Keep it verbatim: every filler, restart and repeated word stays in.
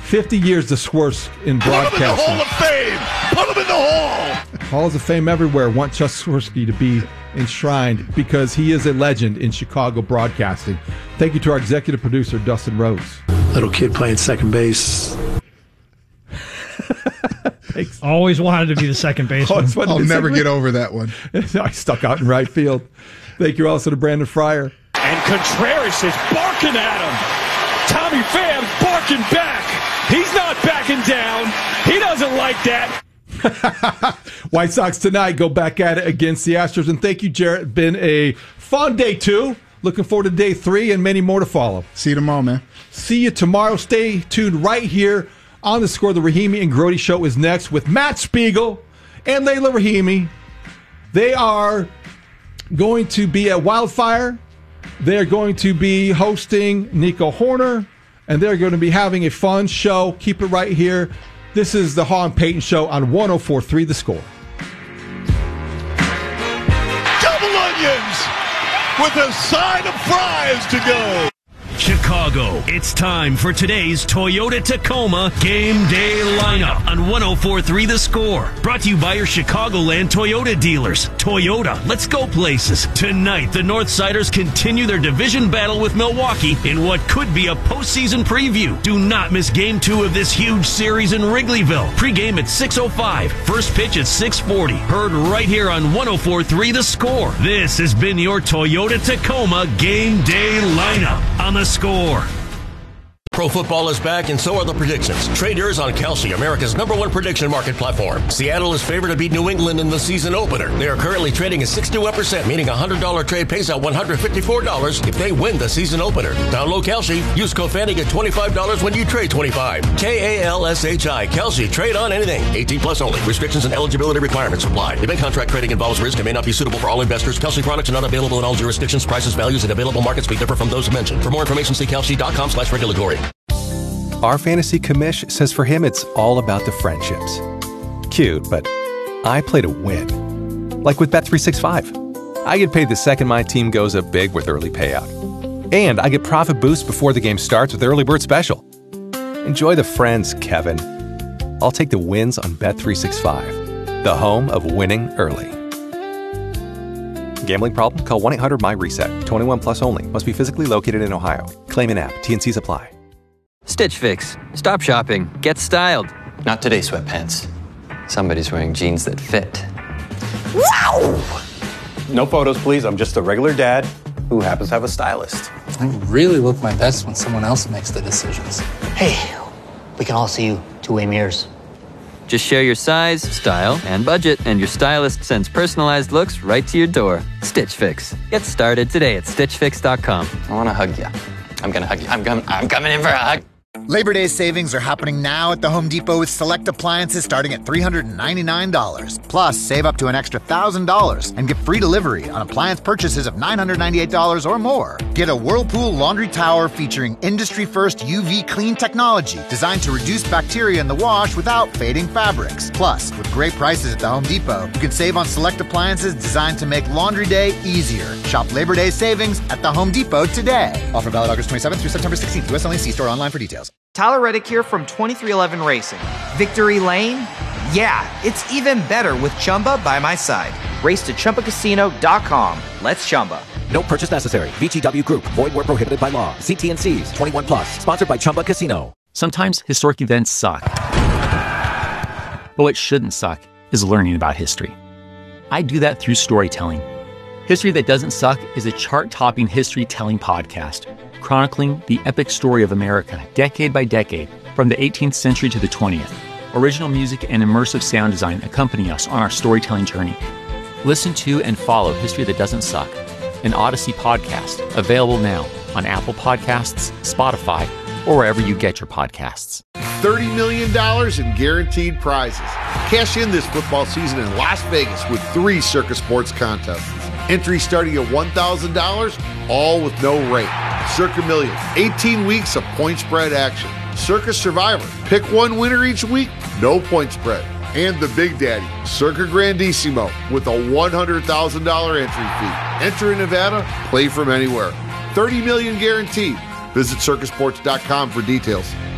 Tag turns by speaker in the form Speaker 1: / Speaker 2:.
Speaker 1: fifty years to Swirsky in broadcasting.
Speaker 2: Put him in the Hall of Fame. Put him in the Hall.
Speaker 1: Halls of Fame everywhere want Chuck Swirsky to be enshrined because he is a legend in Chicago broadcasting. Thank you to our executive producer, Dustin Rhodes.
Speaker 3: Little kid playing second base.
Speaker 4: Always wanted to be the second baseman.
Speaker 5: Oh, I'll never get over that one.
Speaker 1: I stuck out in right field. Thank you also to Brandon Fryer.
Speaker 2: And Contreras is barking at him. Tommy Pham barking back. He's not backing down. He doesn't like that.
Speaker 1: White Sox tonight go back at it against the Astros. And thank you, Jarrett. Been a fun day two. Looking forward to day three and many more to follow.
Speaker 5: See you tomorrow, man.
Speaker 1: See you tomorrow. Stay tuned right here on The Score. The Rahimi and Grody Show is next with Matt Spiegel and Layla Rahimi. They are going to be at Wildfire. They are going to be hosting Nico Horner, and they're going to be having a fun show. Keep it right here. This is the Haw and Payton Show on one oh four point three The Score.
Speaker 2: Double onions with a side of fries to go.
Speaker 6: Chicago, it's time for today's Toyota Tacoma Game Day lineup on one oh four point three The Score. Brought to you by your Chicagoland Toyota dealers. Toyota, let's go places. Tonight, the Northsiders continue their division battle with Milwaukee in what could be a postseason preview. Do not miss game two of this huge series in Wrigleyville. Pre-game at six oh five. First pitch at six forty. Heard right here on one oh four point three The Score. This has been your Toyota Tacoma Game Day lineup on The Score.
Speaker 7: Pro football is back, and so are the predictions. Trade yours on Kalshi, America's number one prediction market platform. Seattle is favored to beat New England in the season opener. They are currently trading at sixty-one percent, meaning a one hundred dollars trade pays out one hundred fifty-four dollars if they win the season opener. Download Kalshi. Use code Fanny, get twenty-five dollars when you trade twenty-five dollars. K A L S H I. Kalshi. Trade on anything. eighteen plus only. Restrictions and eligibility requirements apply. Event contract trading involves risk and may not be suitable for all investors. Kalshi products are not available in all jurisdictions. Prices, values, and available markets may differ from those mentioned. For more information, see kalshi.com slash regulatory.
Speaker 8: Our fantasy commish says for him it's all about the friendships. Cute, but I play to win. Like with Bet three sixty-five. I get paid the second my team goes up big with early payout. And I get profit boosts before the game starts with Early Bird Special. Enjoy the friends, Kevin. I'll take the wins on Bet three sixty-five, the home of winning early. Gambling problem? Call one eight hundred M Y reset. twenty-one plus only. Must be physically located in Ohio. Claim in app. T N Cs apply.
Speaker 9: Stitch Fix. Stop shopping. Get styled.
Speaker 10: Not today, sweatpants. Somebody's wearing jeans that fit.
Speaker 11: Wow! No photos, please. I'm just a regular dad who happens to have a stylist.
Speaker 12: I really look my best when someone else makes the decisions.
Speaker 13: Hey, we can all see you two-way mirrors.
Speaker 9: Just share your size, style, and budget, and your stylist sends personalized looks right to your door. Stitch Fix. Get started today at stitch fix dot com.
Speaker 10: I want to hug you. I'm going to hug you. I'm, com- I'm coming in for a hug.
Speaker 14: Labor Day savings are happening now at the Home Depot with select appliances starting at three hundred ninety-nine dollars. Plus, save up to an extra one thousand dollars and get free delivery on appliance purchases of nine hundred ninety-eight dollars or more. Get a Whirlpool laundry tower featuring industry-first U V clean technology designed to reduce bacteria in the wash without fading fabrics. Plus, with great prices at the Home Depot, you can save on select appliances designed to make laundry day easier. Shop Labor Day savings at the Home Depot today. Offer valid August twenty-seventh through September sixteenth. U S only. See store online for details.
Speaker 15: Tyler Reddick here from twenty-three eleven Racing. Victory Lane? Yeah, it's even better with Chumba by my side. Race to Chumba Casino dot com. Let's Chumba.
Speaker 16: No purchase necessary. V G W Group. Void where prohibited by law. See T N Cs. twenty-one plus. Sponsored by Chumba Casino.
Speaker 17: Sometimes historic events suck. But what shouldn't suck is learning about history. I do that through storytelling. History That Doesn't Suck is a chart-topping history-telling podcast chronicling the epic story of America, decade by decade, from the eighteenth century to the twentieth. Original music and immersive sound design accompany us on our storytelling journey. Listen to and follow History That Doesn't Suck, an Odyssey podcast, available now on Apple Podcasts, Spotify, or wherever you get your podcasts.
Speaker 18: thirty million dollars in guaranteed prizes. Cash in this football season in Las Vegas with three Circa Sports contests. Entry starting at one thousand dollars, all with no rate. Circa Million, eighteen weeks of point spread action. Circa Survivor, pick one winner each week, no point spread. And the Big Daddy, Circa Grandissimo, with a one hundred thousand dollars entry fee. Enter in Nevada, play from anywhere. thirty million dollars guaranteed. Visit circa sports dot com for details.